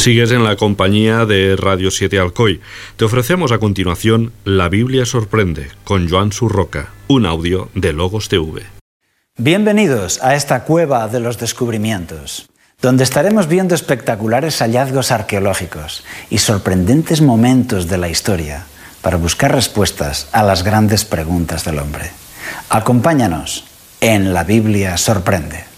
Sigues en la compañía de Radio 7 Alcoy. Te ofrecemos a continuación La Biblia sorprende con Joan Surroca, un audio de Logos TV. Bienvenidos a esta cueva de los descubrimientos, donde estaremos viendo espectaculares hallazgos arqueológicos y sorprendentes momentos de la historia para buscar respuestas a las grandes preguntas del hombre. Acompáñanos en La Biblia sorprende.